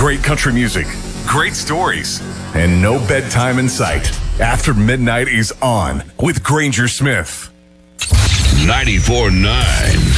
Great country music, great stories, and no bedtime in sight. After Midnight is on with Granger Smith. 94.9